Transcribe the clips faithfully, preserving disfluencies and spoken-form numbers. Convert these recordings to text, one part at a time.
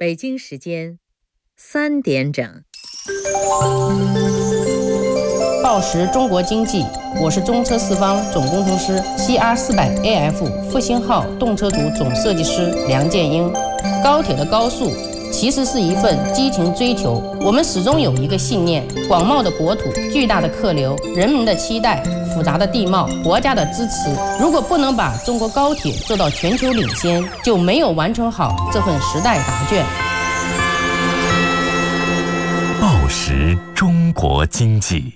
北京时间三点整。 报时中国经济，我是中车四方总工程师 C R 四百 A F 复兴号动车组总设计师梁建英。高铁的高速其实是一份激情追求，我们始终有一个信念：广袤的国土、巨大的客流、人民的期待、复杂的地貌、国家的支持。如果不能把中国高铁做到全球领先，就没有完成好这份时代答卷。 报时中国经济。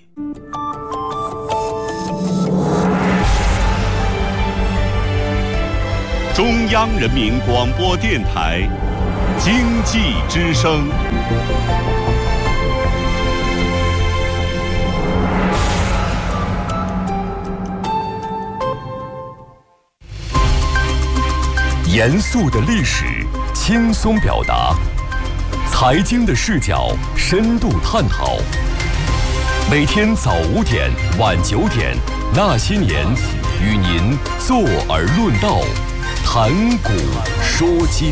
中央人民广播电台经济之声。 严肃的历史，轻松表达；财经的视角，深度探讨。每天早五点，晚九点，那些年，与您坐而论道，谈古说今。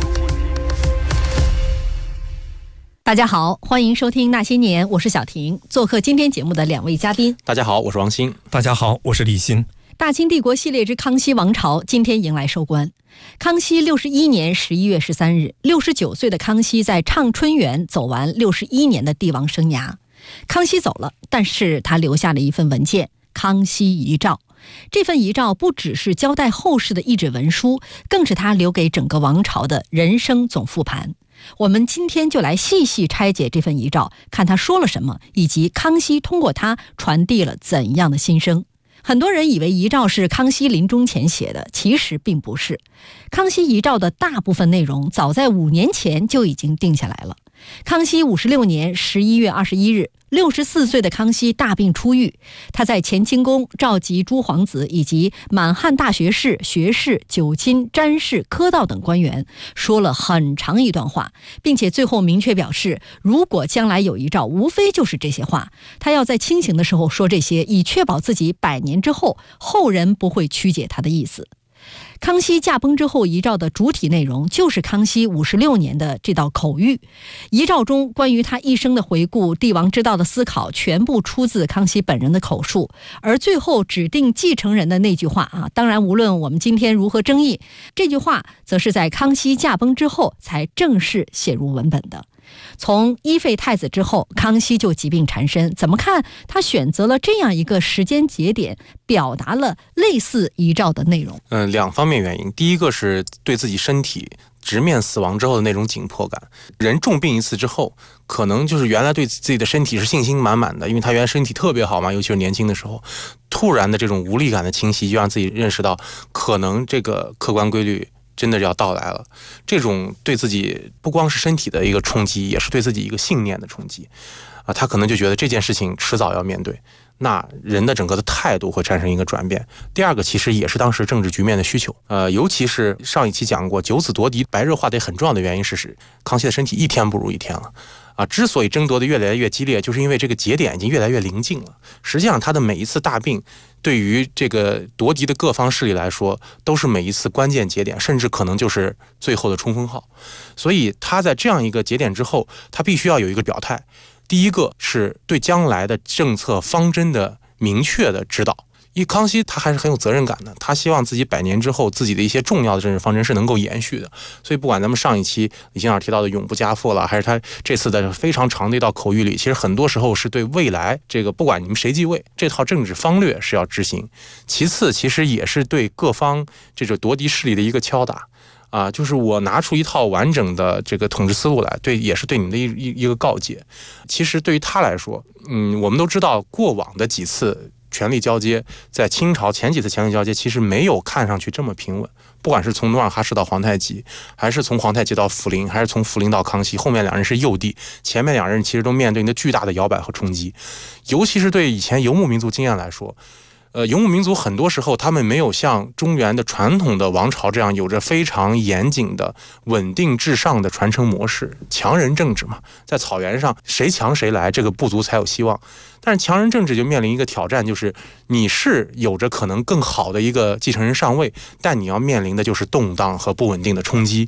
大家好，欢迎收听那些年，我是小婷。做客今天节目的两位嘉宾， 大家好，我是王鑫。 大家好，我是李欣。 大清帝国系列之康熙王朝今天迎来收官。康熙六十一年十一月十三日，六十九岁的康熙在畅春园走完六十一年的帝王生涯。康熙走了，但是他留下了一份文件，康熙遗诏。这份遗诏不只是交代后事的一纸文书，更是他留给整个王朝的人生总复盘。我们今天就来细细拆解这份遗诏，看他说了什么，以及康熙通过他传递了怎样的心声。很多人以为遗诏是康熙临终前写的，其实并不是。康熙遗诏的大部分内容早在五年前就已经定下来了。康熙五十六年十一月二十一日，六十四岁的康熙大病初愈，他在乾清宫召集诸皇子以及满汉大学士、学士、九卿、詹事、科道等官员，说了很长一段话，并且最后明确表示，如果将来有遗诏，无非就是这些话，他要在清醒的时候说这些，以确保自己百年之后后人不会曲解他的意思。康熙驾崩之后，遗诏的主体内容就是康熙五十六年的这道口谕。遗诏中关于他一生的回顾、帝王之道的思考，全部出自康熙本人的口述。而最后指定继承人的那句话啊，当然无论我们今天如何争议，这句话则是在康熙驾崩之后才正式写入文本的。从一废太子之后，康熙就疾病缠身，怎么看他选择了这样一个时间节点，表达了类似遗诏的内容？ 嗯、呃，两方面原因。第一个是对自己身体直面死亡之后的那种紧迫感。人重病一次之后，可能就是原来对自己的身体是信心满满的，因为他原来身体特别好嘛，尤其是年轻的时候，突然的这种无力感的侵袭，就让自己认识到可能这个客观规律真的要到来了。这种对自己不光是身体的一个冲击，也是对自己一个信念的冲击啊，他可能就觉得这件事情迟早要面对，那人的整个的态度会产生一个转变。第二个其实也是当时政治局面的需求，呃，尤其是上一期讲过九子夺嫡白热化的很重要的原因是是康熙的身体一天不如一天了啊，之所以争夺的越来越激烈，就是因为这个节点已经越来越临近了。实际上他的每一次大病对于这个夺嫡的各方势力来说都是每一次关键节点，甚至可能就是最后的冲锋号。所以他在这样一个节点之后，他必须要有一个表态。第一个是对将来的政策方针的明确的指导。因为康熙他还是很有责任感的，他希望自己百年之后自己的一些重要的政治方针是能够延续的。所以不管咱们上一期李先生提到的永不加赋了，还是他这次的非常长的一道口谕里，其实很多时候是对未来这个不管你们谁继位，这套政治方略是要执行。其次其实也是对各方这种夺嫡势力的一个敲打啊，就是我拿出一套完整的这个统治思路来，对，也是对你的一一个告诫。其实对于他来说，嗯，我们都知道过往的几次权力交接，在清朝前几次权力交接其实没有看上去这么平稳，不管是从努尔哈赤到皇太极，还是从皇太极到福临，还是从福临到康熙，后面两人是幼帝，前面两人其实都面对的巨大的摇摆和冲击。尤其是对以前游牧民族经验来说，呃，游牧民族很多时候他们没有像中原的传统的王朝这样有着非常严谨的稳定至上的传承模式，强人政治嘛，在草原上谁强谁来，这个部族才有希望。但是强人政治就面临一个挑战，就是你是有着可能更好的一个继承人上位，但你要面临的就是动荡和不稳定的冲击。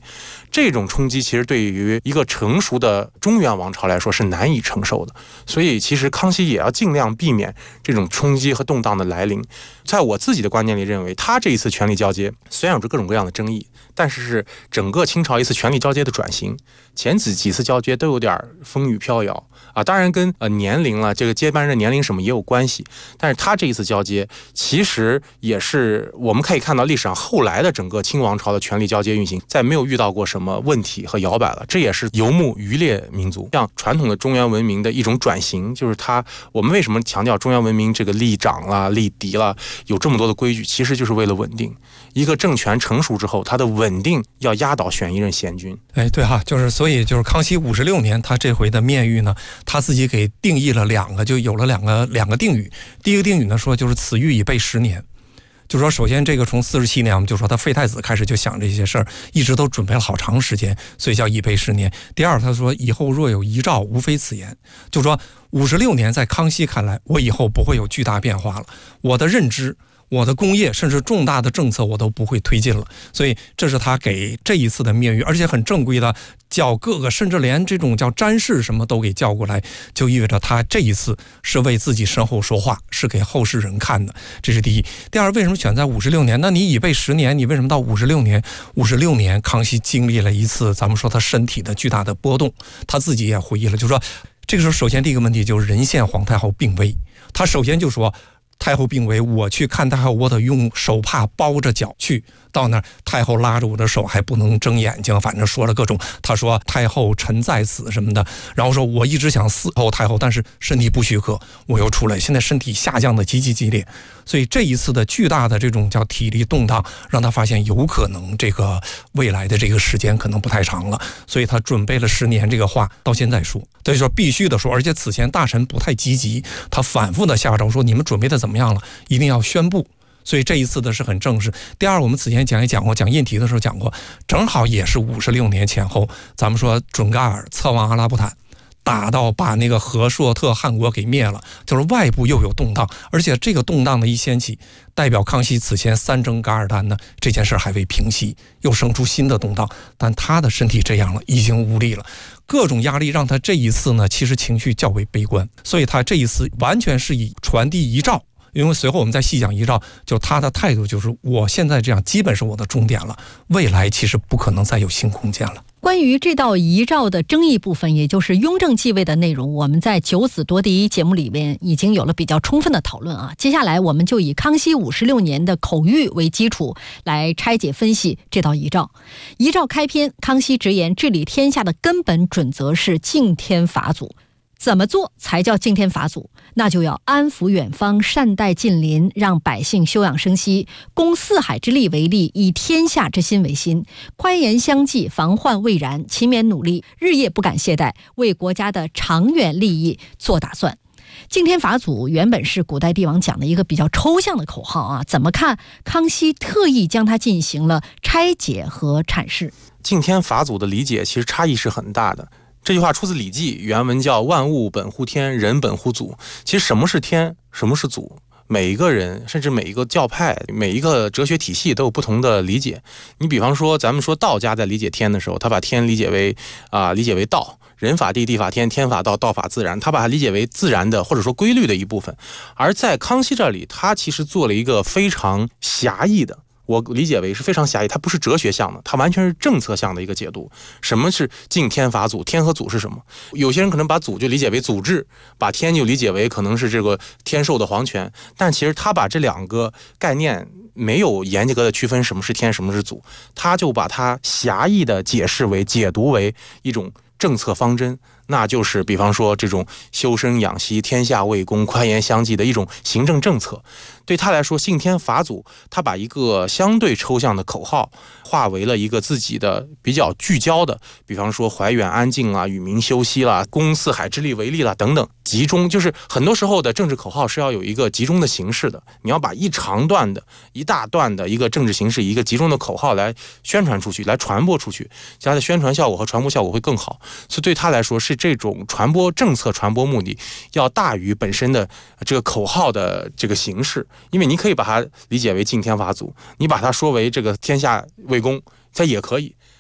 这种冲击其实对于一个成熟的中原王朝来说是难以承受的。所以其实康熙也要尽量避免这种冲击和动荡的来临。在我自己的观念里认为，他这一次权力交接虽然有着各种各样的争议，但是是整个清朝一次权力交接的转型。前几几次交接都有点风雨飘摇啊，当然跟呃年龄了，这个接班人的年龄什么也有关系。但是他这一次交接，其实也是我们可以看到历史上后来的整个清王朝的权力交接运行，再没有遇到过什么问题和摇摆了。这也是游牧渔猎民族像传统的中原文明的一种转型，就是它我们为什么强调中原文明这个立长啦、立嫡啦，有这么多的规矩，其实就是为了稳定。一个政权成熟之后，它的稳定要压倒选一任贤君。 哎，对哈，就是所以就是康熙五十六年，他这回的面谕呢，他自己给定义了两个，就有了两个两个定语。第一个定语呢说就是此谕已备十年，就说首先这个从四十七年我们就说他废太子开始就想这些事儿，一直都准备了好长时间，所以叫已备十年。第二，他说以后若有遗诏，无非此言，就说五十六年在康熙看来，我以后不会有巨大变化了，我的认知。我的工业甚至重大的政策我都不会推进了，所以这是他给这一次的面谕，而且很正规的叫各个，甚至连这种叫詹事什么都给叫过来，就意味着他这一次是为自己身后说话，是给后世人看的，这是第一。第二，为什么选在五十六年？那你已备十年，你为什么到五十六年？五十六年，康熙经历了一次咱们说他身体的巨大的波动，他自己也回忆了，就说这个时候首先第一个问题就是仁献皇太后病危，他首先就说太后病危，我去看太后，我得用手帕包着脚去。到那儿，太后拉着我的手，还不能睁眼睛，反正说了各种。他说太后臣在此什么的，然后说我一直想伺候太后，但是身体不许可，我又出来，现在身体下降的极其激烈。所以这一次的巨大的这种叫体力动荡，让他发现有可能这个未来的这个时间可能不太长了，所以他准备了十年这个话到现在说，所以说必须的说，而且此前大臣不太积极，他反复的下诏说你们准备的怎么样了，一定要宣布。所以这一次的是很正式。第二，我们此前讲也讲过，讲印题的时候讲过，正好也是五十六年前后，咱们说准噶尔策妄阿拉伯坦，打到把那个和硕特汗国给灭了，就是外部又有动荡，而且这个动荡的一掀起，代表康熙此前三征噶尔丹呢，这件事还未平息，又生出新的动荡，但他的身体这样了，已经无力了。各种压力让他这一次呢，其实情绪较为悲观，所以他这一次完全是以传递遗诏。因为随后我们再细讲遗诏，就他的态度就是我现在这样基本是我的终点了，未来其实不可能再有新空间了。 关于这道遗诏的争议部分，也就是雍正继位的内容，我们在九子夺嫡节目里面已经有了比较充分的讨论啊。接下来我们就以康熙五十六年的口谕为基础来拆解分析这道遗诏。遗诏开篇，康熙直言治理天下的根本准则是敬天法祖。怎么做才叫敬天法祖？那就要安抚远方，善待近邻，让百姓休养生息，攻四海之利为利，以天下之心为心，宽严相济，防患未然，勤勉努力，日夜不敢懈怠，为国家的长远利益做打算。敬天法祖原本是古代帝王讲的一个比较抽象的口号啊，怎么看康熙特意将它进行了拆解和阐释？ 敬天法祖的理解其实差异是很大的。这句话出自《礼记》，原文叫万物本乎天，人本乎祖。其实什么是天，什么是祖，每一个人甚至每一个教派，每一个哲学体系都有不同的理解。你比方说咱们说道家在理解天的时候，他把天理解为啊、呃、理解为道，人法地，地法天，天法道，道法自然，他把它理解为自然的或者说规律的一部分。而在康熙这里，他其实做了一个非常狭义的，我理解为是非常狭义，它不是哲学向的，它完全是政策向的一个解读。什么是敬天法祖？天和祖是什么？有些人可能把祖就理解为祖制，把天就理解为可能是这个天授的皇权，但其实他把这两个概念没有严格的区分什么是天，什么是祖，他就把它狭义的解释为解读为一种政策方针，那就是比方说这种修身养息、天下为公、宽严相济的一种行政政策。对他来说，敬天法祖，他把一个相对抽象的口号化为了一个自己的比较聚焦的，比方说怀远安静啦、与民休息啦、攻四海之利为利啦等等，集中。就是很多时候的政治口号是要有一个集中的形式的，你要把一长段的一大段的一个政治形式，一个集中的口号来宣传出去，来传播出去，它的宣传效果和传播效果会更好。所以对他来说，是这种传播政策传播目的要大于本身的这个口号的这个形式。因为你可以把它理解为敬天法祖，你把它说为这个天下为公，它也可以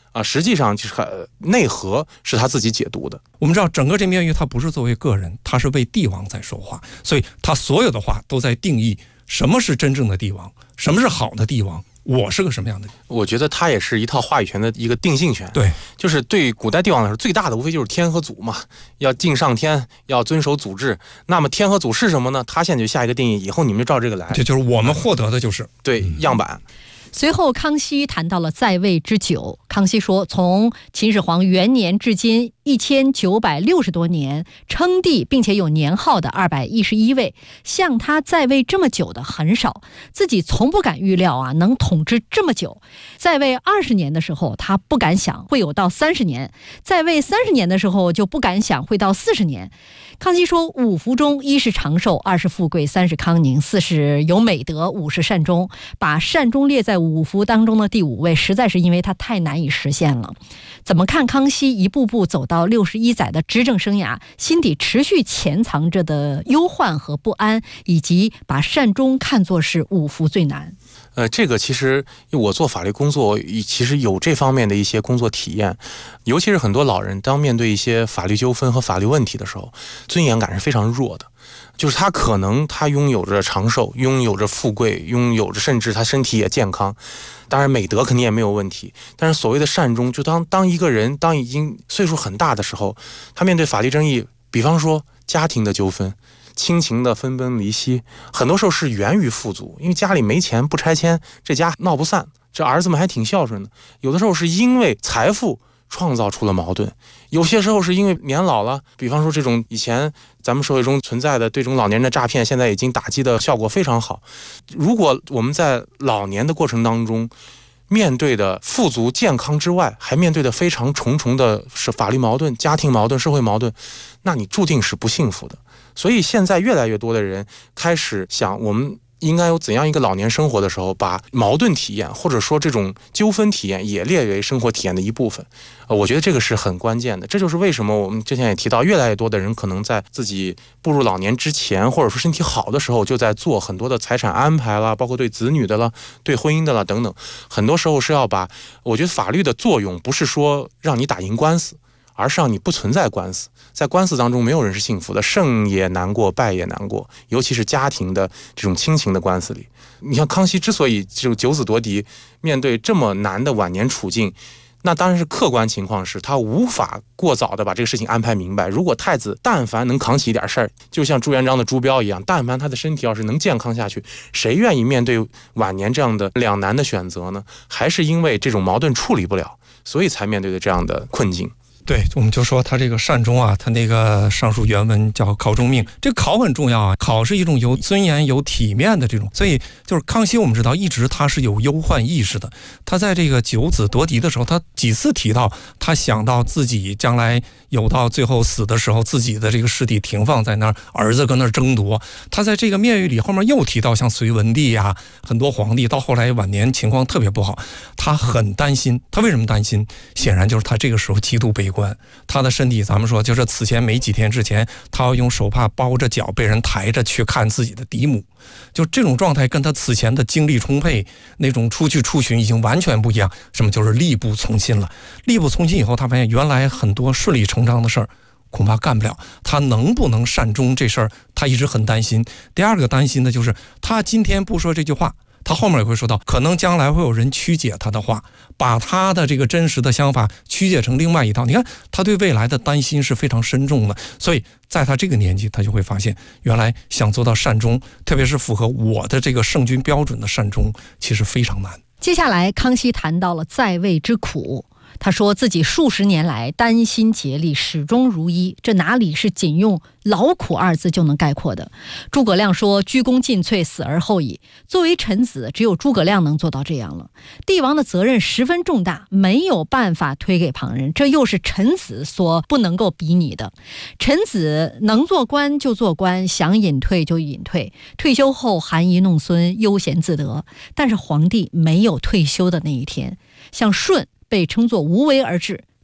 啊，实际上就是内核是他自己解读的。 我们知道，整个这面谕他不是作为个人，他是为帝王在说话，所以他所有的话都在定义什么是真正的帝王，什么是好的帝王，我是个什么样的？ 我觉得它也是一套话语权的一个定性权。 对， 就是对古代帝王来说，最大的无非就是天和祖嘛，要敬上天，要遵守祖制。那么天和祖是什么呢？他现在就下一个定义，以后你们就照这个来。 这就是我们获得的，就是对样板。 随后，康熙谈到了在位之久。康熙说，从秦始皇元年至今一千九百六十多年，称帝并且有年号的二百一十一位，像他在位这么久的很少，自己从不敢预料啊能统治这么久。在位二十年的时候，他不敢想会有到三十年；在位三十年的时候，就不敢想会到四十年。康熙说，五福中，一是长寿，二是富贵，三是康宁，四是有美德，五是善终。把善终列在五福当中的第五位，实在是因为他太难以实现了。怎么看康熙一步步走到六十一载的执政生涯，心底持续潜藏着的忧患和不安，以及把善终看作是五福最难？ 呃，这个其实我做法律工作，其实有这方面的一些工作体验，尤其是很多老人当面对一些法律纠纷和法律问题的时候，尊严感是非常弱的。就是他可能他拥有着长寿，拥有着富贵，拥有着甚至他身体也健康，当然美德肯定也没有问题。但是所谓的善终，就当当一个人当已经岁数很大的时候，他面对法律争议，比方说家庭的纠纷，亲情的分崩离析，很多时候是源于富足，因为家里没钱不拆迁，这家闹不散，这儿子们还挺孝顺的。有的时候是因为财富创造出了矛盾，有些时候是因为年老了，比方说这种以前咱们社会中存在的对这种老年人的诈骗，现在已经打击的效果非常好。如果我们在老年的过程当中，面对的富足健康之外，还面对的非常重重的是法律矛盾、家庭矛盾、社会矛盾，那你注定是不幸福的。所以现在越来越多的人开始想，我们应该有怎样一个老年生活的时候，把矛盾体验或者说这种纠纷体验也列为生活体验的一部分。呃，我觉得这个是很关键的。这就是为什么我们之前也提到，越来越多的人可能在自己步入老年之前，或者说身体好的时候，就在做很多的财产安排啦，包括对子女的啦、对婚姻的啦等等。很多时候是要把，我觉得法律的作用不是说让你打赢官司，而是让你不存在官司。在官司当中，没有人是幸福的，胜也难过，败也难过，尤其是家庭的这种亲情的官司里。你像康熙之所以就九子夺嫡，面对这么难的晚年处境，那当然是客观情况是他无法过早的把这个事情安排明白。如果太子但凡能扛起一点事儿，就像朱元璋的朱标一样，但凡他的身体要是能健康下去，谁愿意面对晚年这样的两难的选择呢？还是因为这种矛盾处理不了，所以才面对的这样的困境。 对，我们就说他这个善终啊，他那个上述原文叫考终命，这个考很重要啊，考是一种有尊严有体面的这种，所以就是康熙我们知道一直他是有忧患意识的。他在这个九子夺嫡的时候，他几次提到他想到自己将来有到最后死的时候，自己的这个尸体停放在那儿，儿子跟那儿争夺。他在这个面谕里后面又提到像隋文帝呀、啊，很多皇帝到后来晚年情况特别不好，他很担心。他为什么担心？显然就是他这个时候极度悲观。他的身体，咱们说就是此前没几天之前，他要用手帕包着脚，被人抬着去看自己的嫡母，就这种状态跟他此前的精力充沛，那种出去出巡已经完全不一样。什么就是力不从心了？力不从心以后，他发现原来很多顺理成章的事儿恐怕干不了，他能不能善终这事儿，他一直很担心。第二个担心的就是他今天不说这句话，他后面也会说到，可能将来会有人曲解他的话，把他的这个真实的想法曲解成另外一套。你看他对未来的担心是非常深重的，所以在他这个年纪，他就会发现原来想做到善终，特别是符合我的这个圣君标准的善终，其实非常难。 接下来康熙谈到了在位之苦，他说自己数十年来担心竭力，始终如一，这哪里是仅用劳苦二字就能概括的。诸葛亮说鞠躬尽瘁，死而后已。作为臣子，只有诸葛亮能做到这样了。帝王的责任十分重大，没有办法推给旁人，这又是臣子所不能够比拟的。臣子能做官就做官，想隐退就隐退，退休后含饴弄孙，悠闲自得。但是皇帝没有退休的那一天。像舜被称作无为而治，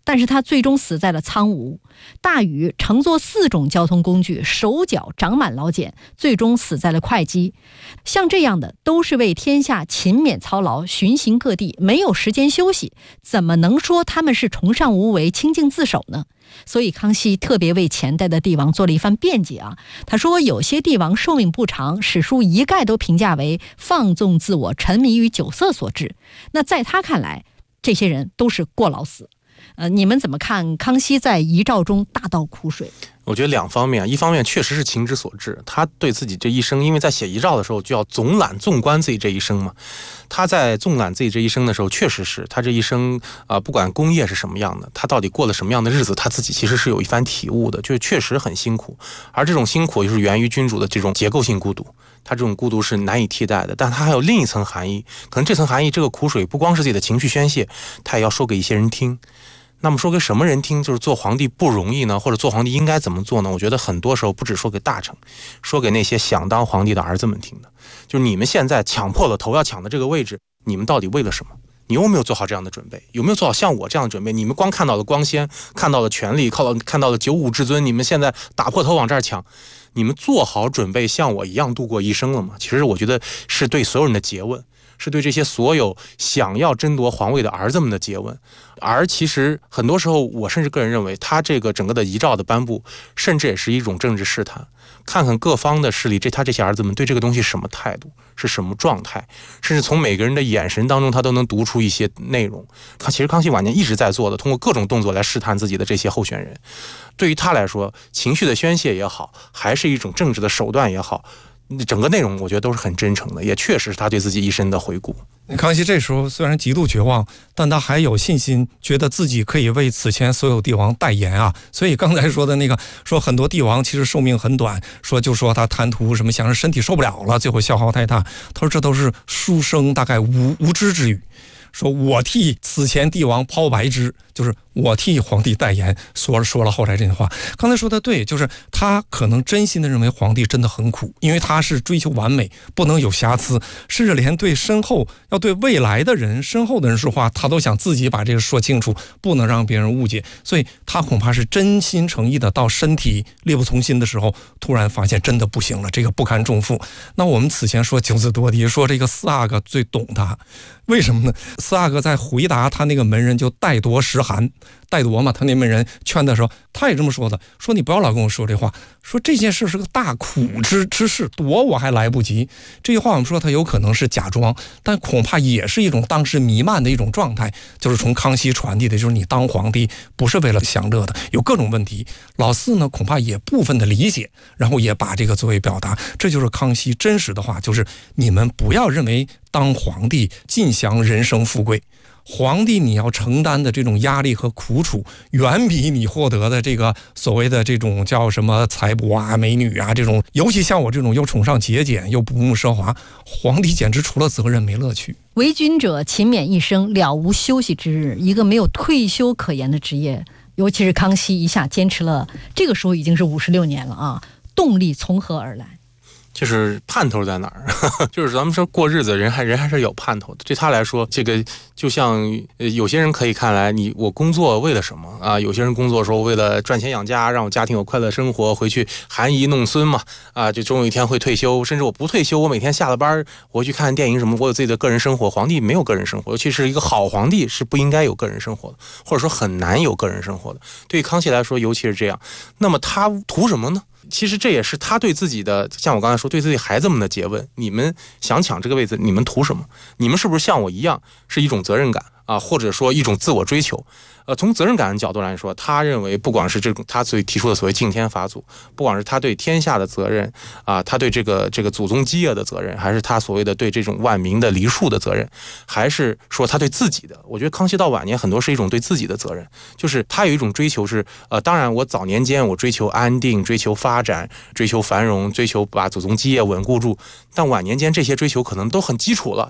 但是他最终死在了苍梧。大禹乘坐四种交通工具，手脚长满老茧，最终死在了会稽。像这样的都是为天下勤勉操劳，巡行各地，没有时间休息，怎么能说他们是崇尚无为、清静自守呢？所以康熙特别为前代的帝王做了一番辩解啊。他说有些帝王寿命不长，史书一概都评价为放纵自我、沉迷于酒色所致。那在他看来，这些人都是过劳死。呃，你们怎么看康熙在遗诏中大倒苦水？ 我觉得两方面，一方面确实是情之所至，他对自己这一生，因为在写遗诏的时候就要总览纵观自己这一生嘛，他在纵览自己这一生的时候，确实是他这一生啊、呃，不管功业是什么样的，他到底过了什么样的日子，他自己其实是有一番体悟的，就是确实很辛苦，而这种辛苦又是源于君主的这种结构性孤独，他这种孤独是难以替代的，但他还有另一层含义，可能这层含义，这个苦水不光是自己的情绪宣泄，他也要说给一些人听。那么说给什么人听？就是做皇帝不容易呢，或者做皇帝应该怎么做呢？我觉得很多时候不只说给大臣，说给那些想当皇帝的儿子们听的。就是你们现在抢破了头要抢的这个位置，你们到底为了什么？你有没有做好这样的准备？有没有做好像我这样的准备？你们光看到了光鲜，看到了权力，看到看到了九五至尊，你们现在打破头往这儿抢，你们做好准备像我一样度过一生了吗？其实我觉得是对所有人的诘问，是对这些所有想要争夺皇位的儿子们的诘问。而其实很多时候，我甚至个人认为，他这个整个的遗诏的颁布，甚至也是一种政治试探，看看各方的势力，这他这些儿子们对这个东西什么态度，是什么状态，甚至从每个人的眼神当中，他都能读出一些内容。他其实康熙晚年一直在做的，通过各种动作来试探自己的这些候选人。对于他来说，情绪的宣泄也好，还是一种政治的手段也好，整个内容我觉得都是很真诚的，也确实是他对自己一生的回顾。 康熙这时候虽然极度绝望，但他还有信心，觉得自己可以为此前所有帝王代言啊。所以刚才说的那个，说很多帝王其实寿命很短，说就说他贪图什么，想是身体受不了了，最后消耗太大。他说这都是书生大概无无知之语。说我替此前帝王抛白枝，就是我替皇帝代言，说说了后来这句话。刚才说的对，就是他可能真心的认为皇帝真的很苦，因为他是追求完美，不能有瑕疵，甚至连对身后要对未来的人身后的人说话，他都想自己把这个说清楚，不能让别人误解。所以他恐怕是真心诚意的，到身体力不从心的时候，突然发现真的不行了，这个不堪重负。那我们此前说九子夺嫡，说这个四阿哥最懂他，为什么呢？四阿哥在回答他那个门人就代夺石函，代夺嘛，他那门人劝的时候，他也这么说的，说你不要老跟我说这话，说这件事是个大苦之之事，夺我还来不及。这句话我们说他有可能是假装，但恐怕也是一种当时弥漫的一种状态，就是从康熙传递的，就是你当皇帝不是为了享乐的，有各种问题。老四呢恐怕也部分的理解，然后也把这个作为表达，这就是康熙真实的话，就是你们不要认为当皇帝尽享人生富贵，皇帝你要承担的这种压力和苦楚，远比你获得的这个所谓的这种叫什么财帛啊、美女啊这种，尤其像我这种又崇尚节俭又不慕奢华，皇帝简直除了责任没乐趣。 为君者勤勉一生，了无休息之日，一个没有退休可言的职业。尤其是康熙一下坚持了，这个时候已经是五十六年了啊，动力从何而来？ 就是盼头在哪儿？就是咱们说过日子，人还人还是有盼头的。对他来说，这个就像呃有些人可以看来，你我工作为了什么啊？有些人工作说为了赚钱养家，让我家庭有快乐生活，回去含饴弄孙嘛，啊，就终有一天会退休。甚至我不退休，我每天下了班，我去看电影什么，我有自己的个人生活。皇帝没有个人生活，尤其是一个好皇帝是不应该有个人生活的，或者说很难有个人生活的。对于康熙来说，尤其是这样。那么他图什么呢？其实这也是他对自己的，像我刚才说，对自己孩子们的诘问。你们想抢这个位子，你们图什么？你们是不是像我一样，是一种责任感啊，或者说一种自我追求？呃，从责任感的角度来说，他认为不管是这种他所提出的所谓敬天法祖，不管是他对天下的责任啊，他对这个这个祖宗基业的责任，还是他所谓的对这种万民的黎庶的责任，还是说他对自己的，我觉得康熙到晚年很多是一种对自己的责任，就是他有一种追求是，呃，当然我早年间我追求安定，追求发展，追求繁荣，追求把祖宗基业稳固住，但晚年间这些追求可能都很基础了。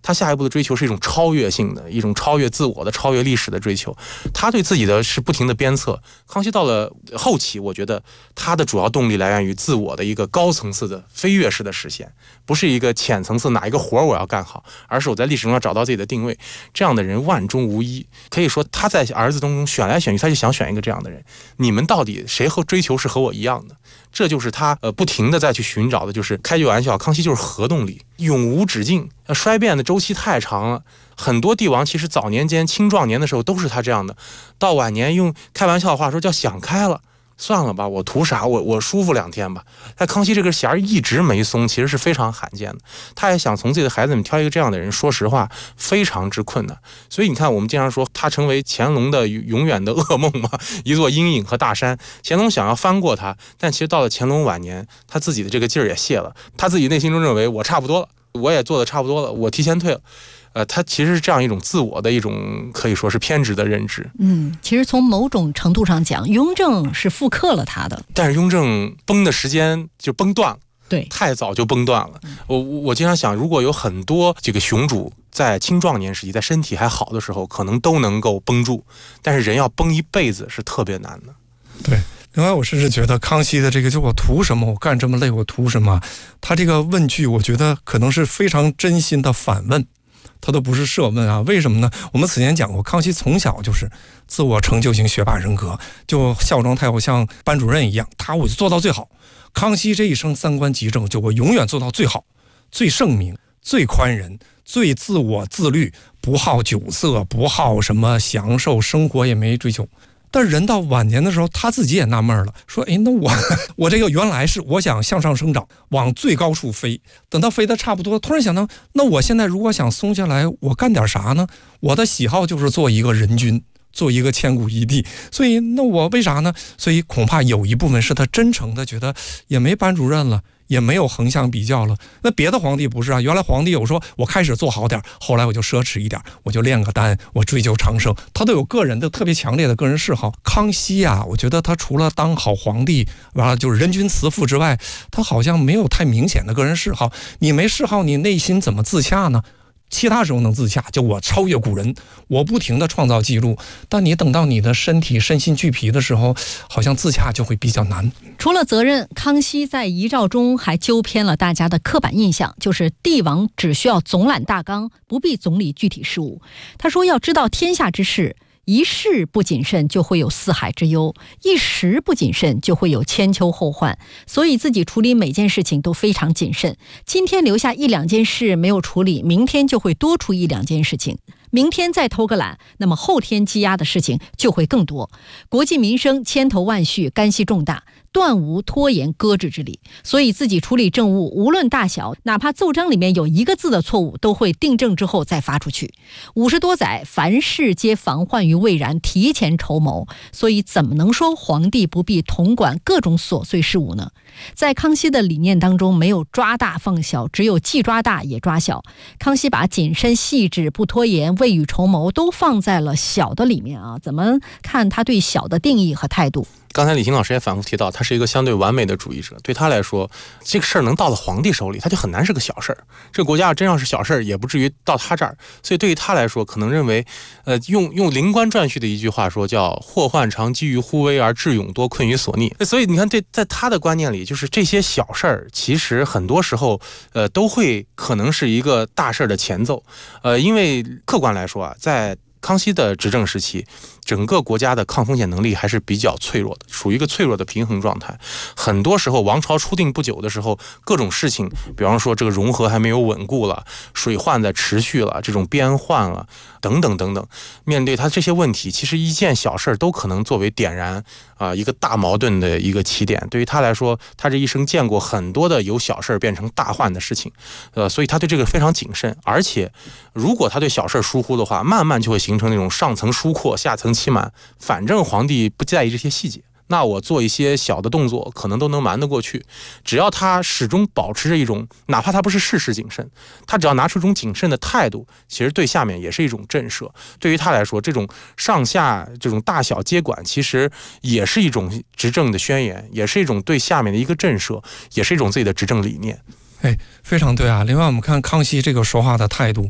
他下一步的追求是一种超越性的、一种超越自我的、超越历史的追求。他对自己的是不停的鞭策。康熙到了后期，我觉得他的主要动力来源于自我的一个高层次的飞跃式的实现，不是一个浅层次哪一个活我要干好，而是我在历史中要找到自己的定位。这样的人万中无一，可以说他在儿子当中选来选去，他就想选一个这样的人。你们到底谁和追求是和我一样的？这就是他呃不停的再去寻找的，就是开句玩笑，康熙就是核动力，永无止境。衰变的周期太长了，很多帝王其实早年间青壮年的时候都是他这样的，到晚年用开玩笑的话说叫想开了。算了吧，我图啥？我我舒服两天吧。但康熙这个弦儿一直没松，其实是非常罕见的。他也想从自己的孩子们挑一个这样的人，说实话非常之困难。所以你看，我们经常说他成为乾隆的永远的噩梦嘛，一座阴影和大山。乾隆想要翻过他，但其实到了乾隆晚年，他自己的这个劲儿也泄了，他自己内心中认为我差不多了，我也做的差不多了，我提前退了。呃，他其实是这样一种自我的一种可以说是偏执的认知。 嗯，其实从某种程度上讲，雍正是复刻了他的， 但是雍正崩的时间就崩断了， 对， 太早就崩断了。嗯、我我经常想，如果有很多这个雄主在青壮年时期，在身体还好的时候，可能都能够绷住，但是人要绷一辈子是特别难的。 对。另外，我甚至觉得康熙的这个，就我图什么？我干这么累，我图什么？他这个问句，我觉得可能是非常真心的反问。他都不是设问啊，为什么呢？我们此前讲过，康熙从小就是自我成就型学霸人格，就孝庄太后像班主任一样，他我就做到最好。康熙这一生三观极正，就我永远做到最好，最圣明，最宽仁，最自我自律，不好酒色，不好什么享受，生活也没追求。但人到晚年的时候，他自己也纳闷了，说：“哎，那我我这个原来是我想向上生长，往最高处飞，等到飞得差不多，突然想到，那我现在如果想松下来，我干点啥呢？我的喜好就是做一个人君，做一个千古一帝，所以那我为啥呢？所以恐怕有一部分是他真诚的觉得也没班主任了。”也没有横向比较了。那别的皇帝不是啊，原来皇帝有说我开始做好点，后来我就奢侈一点，我就炼个丹，我追求长生，他都有个人的特别强烈的个人嗜好。康熙啊，我觉得他除了当好皇帝，完了就是人君慈父之外，他好像没有太明显的个人嗜好。你没嗜好，你内心怎么自洽呢？其他时候能自洽，就我超越古人，我不停地创造记录。但你等到你的身体身心俱疲的时候，好像自洽就会比较难。 除了责任，康熙在遗诏中还纠偏了大家的刻板印象，就是帝王只需要总揽大纲，不必总理具体事务。他说要知道天下之事，一事不谨慎就会有四海之忧，一时不谨慎就会有千秋后患，所以自己处理每件事情都非常谨慎。今天留下一两件事没有处理，明天就会多出一两件事情，明天再偷个懒，那么后天积压的事情就会更多。国计民生千头万绪，干系重大，断无拖延搁置之理。所以自己处理政务无论大小，哪怕奏章里面有一个字的错误，都会订正之后再发出去。五十多载，凡事皆防患于未然，提前筹谋，所以怎么能说皇帝不必统管各种琐碎事务呢？在康熙的理念当中，没有抓大放小，只有既抓大也抓小。康熙把谨慎细致、不拖延、未雨绸缪都放在了小的里面啊，怎么看他对小的定义和态度？ 刚才李欣老师也反复提到，他是一个相对完美的主义者。对他来说，这个事儿能到了皇帝手里，他就很难是个小事儿。这个国家真要是小事儿，也不至于到他这儿。所以对于他来说，可能认为，呃，用用灵官传序的一句话说，叫“祸患常积于忽微，而智勇多困于所逆”。所以你看，这在他的观念里，就是这些小事儿，其实很多时候，呃，都会可能是一个大事儿的前奏。呃，因为客观来说啊，在康熙的执政时期，整个国家的抗风险能力还是比较脆弱的，属于一个脆弱的平衡状态。很多时候王朝初定不久的时候，各种事情，比方说这个融合还没有稳固了，水患在持续了，这种边患了等等等等，面对他这些问题，其实一件小事都可能作为点燃啊、呃、一个大矛盾的一个起点。对于他来说，他这一生见过很多的由小事变成大患的事情，呃，所以他对这个非常谨慎。而且如果他对小事疏忽的话，慢慢就会形成那种上层疏阔下层欺瞒，反正皇帝不在意这些细节，那我做一些小的动作可能都能瞒得过去。只要他始终保持着一种，哪怕他不是事事谨慎，他只要拿出一种谨慎的态度，其实对下面也是一种震慑。对于他来说，这种上下这种大小接管，其实也是一种执政的宣言，也是一种对下面的一个震慑，也是一种自己的执政理念。 哎，非常对啊。另外我们看康熙这个说话的态度，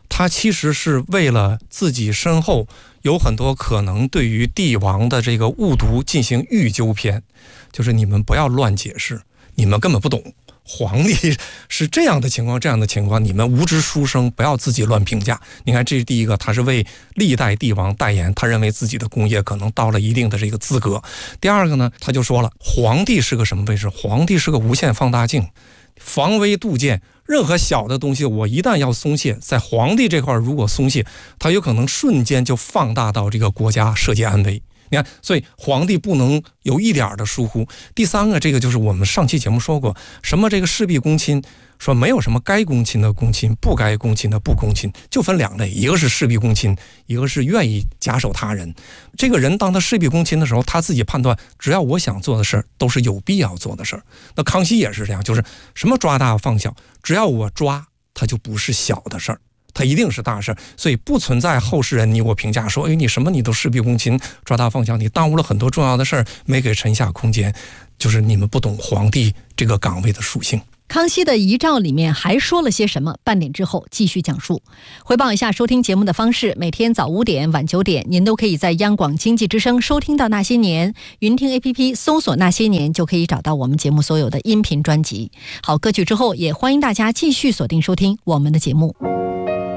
他其实是为了自己身后有很多可能对于帝王的这个误读进行预纠偏，就是你们不要乱解释，你们根本不懂。皇帝是这样的情况，这样的情况，你们无知书生不要自己乱评价。你看，这是第一个，他是为历代帝王代言，他认为自己的功业可能到了一定的这个资格。第二个呢，他就说了，皇帝是个什么位置？皇帝是个无限放大镜，防微杜渐。任何小的东西，我一旦要松懈，在皇帝这块如果松懈，他有可能瞬间就放大到这个国家社稷安危。你看，所以皇帝不能有一点的疏忽。第三个，这个就是我们上期节目说过，什么这个事必躬亲，说没有什么该躬亲的躬亲，不该躬亲的不躬亲，就分两类，一个是事必躬亲，一个是愿意假手他人。这个人当他事必躬亲的时候，他自己判断，只要我想做的事儿，都是有必要做的事儿。那康熙也是这样，就是什么抓大放小，只要我抓，它就不是小的事儿。它一定是大事，所以不存在后世人你我评价说，哎，你什么你都事必躬亲，抓大放小，你耽误了很多重要的事儿，没给臣下空间，就是你们不懂皇帝这个岗位的属性。 康熙的遗诏里面还说了些什么？半点之后继续讲述。回报一下收听节目的方式，每天早五点晚九点您都可以在央广经济之声收听到那些年，云听 A P P 搜索那些年就可以找到我们节目所有的音频专辑。好，歌曲之后也欢迎大家继续锁定收听我们的节目。